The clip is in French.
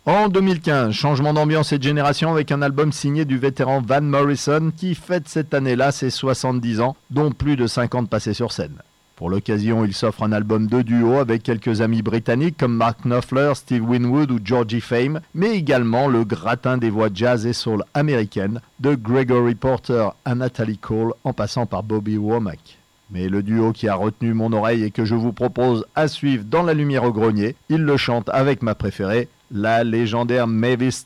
En 2015, changement d'ambiance et de génération avec un album signé du vétéran Van Morrison qui fête cette année-là ses 70 ans, dont plus de 50 passés sur scène. Pour l'occasion, il s'offre un album de duo avec quelques amis britanniques comme Mark Knopfler, Steve Winwood ou Georgie Fame, mais également le gratin des voix jazz et soul américaines de Gregory Porter à Natalie Cole en passant par Bobby Womack. Mais le duo qui a retenu mon oreille et que je vous propose à suivre dans La Lumière au Grenier, il le chante avec ma préférée, la légendaire Mavis